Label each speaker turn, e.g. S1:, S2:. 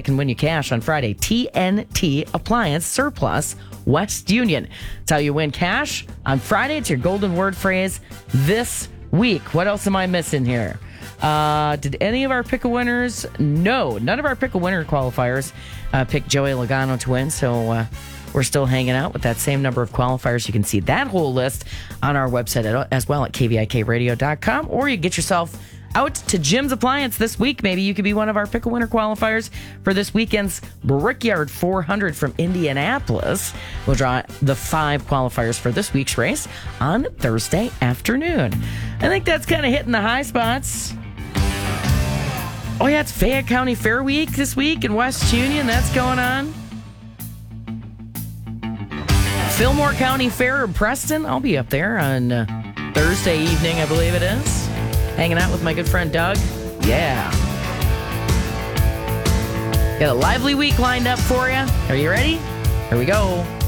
S1: can win you cash on Friday. TNT Appliance Surplus West Union. That's how you win cash on Friday. It's your golden word phrase this week. What else am I missing here? Did any of our pick-a-winners? No, none of our pick-a-winner qualifiers picked Joey Logano to win, so we're still hanging out with that same number of qualifiers. You can see that whole list on our website as well at kvikradio.com, or you get yourself out to Jim's Appliance this week. Maybe you could be one of our pick-a-winner qualifiers for this weekend's Brickyard 400 from Indianapolis. We'll draw the 5 qualifiers for this week's race on Thursday afternoon. I think that's kind of hitting the high spots. Oh, yeah, it's Fayette County Fair Week this week in West Union. That's going on. Fillmore County Fair in Preston. I'll be up there on Thursday evening, I believe it is. Hanging out with my good friend Doug. Yeah. Got a lively week lined up for you. Are you ready? Here we go.